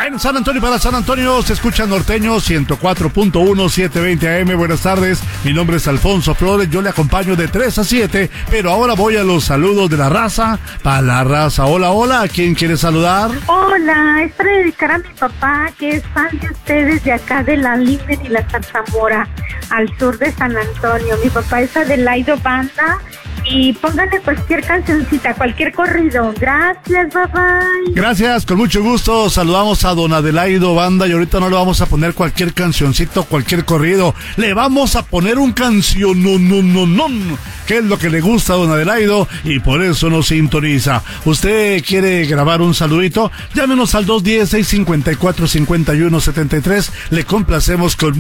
En San Antonio, para San Antonio, se escucha Norteño 104.1, 720 AM. Buenas tardes, mi nombre es Alfonso Flores, yo le acompaño de 3 a 7, pero ahora voy a los saludos de la raza, para la raza. Hola, hola, ¿a quién quiere saludar? Hola, es para dedicar a mi papá, que es fan de ustedes de acá de la Linden y la Zarzamora, al sur de San Antonio. Mi papá es Adelaide Banda. Y pónganle cualquier cancioncita, cualquier corrido. Gracias, bye bye. Gracias, con mucho gusto. Saludamos a don Adelaido Banda y ahorita no le vamos a poner cualquier cancioncito, cualquier corrido. Le vamos a poner un canción, no, que es lo que le gusta a don Adelaido y por eso nos sintoniza. ¿Usted quiere grabar un saludito? Llámenos al 210-654-5173. Le complacemos con